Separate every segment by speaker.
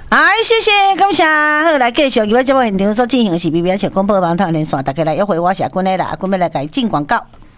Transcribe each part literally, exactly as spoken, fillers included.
Speaker 1: 哎，谢谢，感谢。好，来继续，今晚节目现场所进行的是 B B S 广播网台连线，大家来约会，我是阿君的啦，阿君要来给进广告。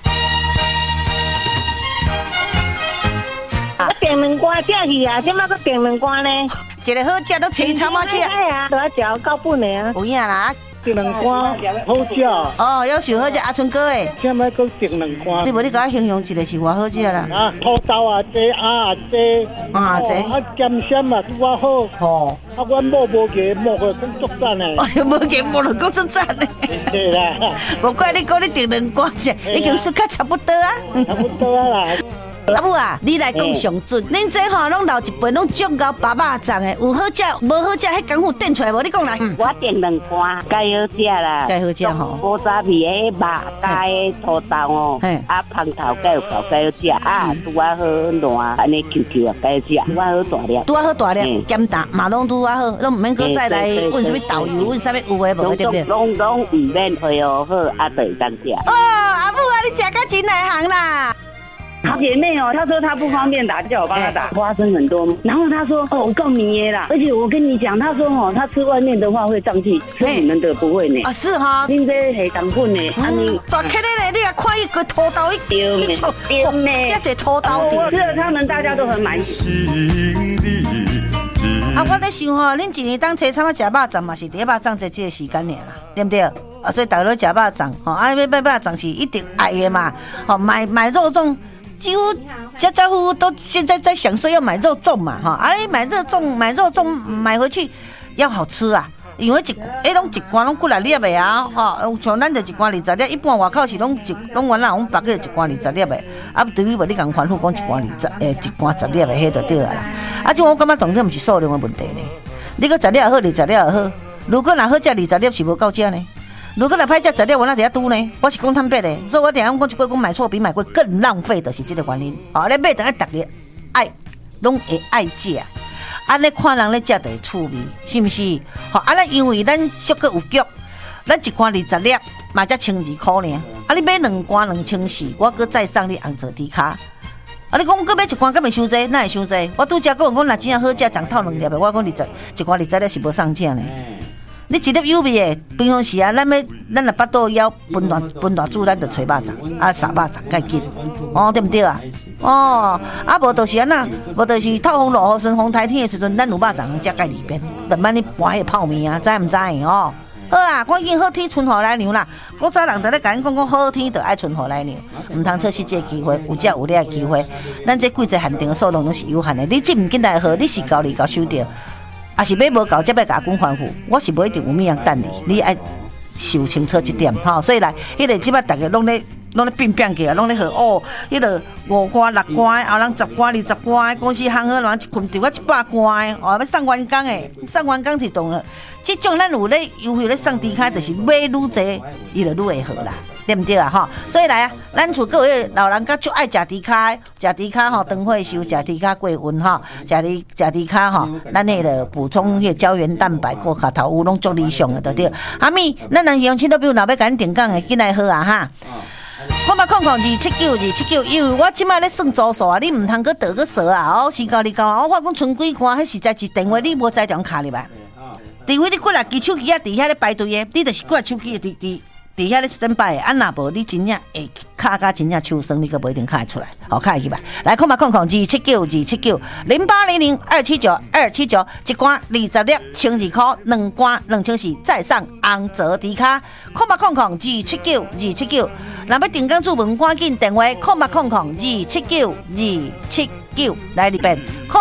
Speaker 2: 啊，订两罐正去啊，即马搁订两罐呢。
Speaker 1: 一个好食都青草马食，
Speaker 2: 哎呀，都要食到本的啊。
Speaker 1: 有影啦。
Speaker 3: 订两罐好食
Speaker 1: 哦，要求好食阿春哥诶，
Speaker 3: 现在搁订两罐。
Speaker 1: 你无你甲我形容一个是偌好食啦？
Speaker 3: 啊，土豆啊，这啊这
Speaker 1: 啊这
Speaker 3: 啊咸鲜啊，拄啊好。
Speaker 1: 哦，
Speaker 3: 啊，阮某无给某个工作赞诶。
Speaker 1: 哎呀，无给无了，够出赞嘞。
Speaker 3: 对啦，
Speaker 1: 无怪你讲你订两罐只，已经说较差不多啊。
Speaker 3: 差不多啊啦。
Speaker 1: 阿母啊，你来讲上准，恁这吼拢留一份拢足够爸爸粽的，有好食无好食，迄功夫点出来无？你讲来。
Speaker 2: 我订两罐，介好食啦，
Speaker 1: 介好食吼。
Speaker 2: 古早皮的肉，加的土豆哦，啊香头介有够介好食，啊拄啊好烂，安尼 Q Q 啊介好食，拄啊好大粒，
Speaker 1: 拄啊好大粒，咸淡嘛拢拄啊好，拢唔免搁再来问什么豆油，问什么有诶无对不对？
Speaker 2: 拢拢唔免配哦好，啊就会当食。
Speaker 1: 哦，阿母啊，你食到真内行啦。
Speaker 4: 好姐妹哦，她说她不方便打，叫我帮她打，花生很多。然后她说哦，我告你耶啦，而且我跟你讲，她说哦，她吃外面的话会胀气，吃你们的不会呢。
Speaker 1: 啊是哈，
Speaker 4: 恁这系糖分呢，啊你
Speaker 1: 大颗的嘞，你也看一个土豆一
Speaker 4: 丢呢，丢呢，
Speaker 1: 一只土豆
Speaker 4: 我吃了他们大家都很满意。
Speaker 1: 啊，我在想吼，恁一年当初参啊食肉粽嘛是第一肉粽这这个时间尔啦，对不对？啊，所以大家都食肉粽，吼，啊，要买肉粽是一定爱的嘛，吼，买买肉粽。几乎家家户户都现在在想说要买肉粽嘛，哈，啊，你买肉粽买肉粽买回去要好吃啊，因为一诶拢一罐拢几来粒的啊，吼，像咱就一罐二十粒，一般外口是拢一拢原来拢白个一罐二十粒的，啊，对于无你共反复讲一罐二十诶一罐十粒的，迄就对啦。啊，即我感觉重点毋是数量的问题呢，你个十粒也好，二十粒也好，如果若好食二十粒是无够食呢？如果来歹食十粒，我哪会晓拄呢？我是讲坦白的，所以我定下讲一句讲买错比买贵更浪费的是这个原因。哦，你买等下大家爱，拢会爱食，安尼看人咧食就会趣味，是不是？好、哦，啊，咱因为咱俗个有局，咱一罐二十粒嘛才千二块呢。啊，你买两罐两千四，我搁再送你红枣猪脚。啊！你讲，搁买一罐，敢会伤济？哪会伤济？我拄则讲讲，若真正好食，长套两粒的，我讲二十一罐二十粒是无送正呢。你一粒有味的，平常时啊，咱要咱若巴肚枵分大分大煮，咱就找肉粽，啊，杀肉粽较紧，哦，对毋对啊？哦，啊，无就是安那，无就是透风落雨顺风台天的时阵，咱有肉粽食介里边，慢慢你搬迄泡面啊，知毋知哦？好啦，赶紧好天春雨来娘啦！古早人在咧甲咱讲讲好天就爱春雨来娘，唔通错失这个机会，有只有你的机会。咱这季节限定的数量拢是有限的，你进唔进来好，你是够你够收到。啊是买无够，才要甲阮反复，我是无一定有物样等你，你爱想清楚一点吼。所以来，迄个即摆大家拢咧拢咧变变起来，拢咧学哦，迄个五罐六罐，后人十罐二十罐，公司行好，人一困掉我一百罐，哦要送员工诶，送员工是动诶。即种咱有咧优惠咧送低卡，就是买愈济，伊就愈会好啦。对不对啊？哈，所以来啊，咱厝各位老人家就爱食猪脚，食猪脚吼，长火烧，食猪脚过温吼，食猪食猪脚吼，咱迄个补充迄个胶原蛋白、骨卡头有拢足理想的，对不对？阿咪，咱人乡亲都比如若要甲咱定岗的，进来好啊哈。我嘛空空二七九二七九，因为我即摆咧算组数啊，你唔通搁倒搁数啊，哦，时交你交啊，我话讲剩几罐，迄实在是电话你无载张卡入来，除非你过来支手机啊，伫遐咧排队的，你就是过来手机伫伫。伫遐咧等摆的，啊若无你真正会卡甲真正手酸，你可无一定卡会出来，好卡会去吧？来，看嘛看看，二七九二七九零八零零二七九二七九，一罐二十粒千二块，两罐两千四，再上红泽迪卡，看嘛看看，二七九二七九，若要订购注文赶紧电话，看嘛看看，二七九二七九来里边。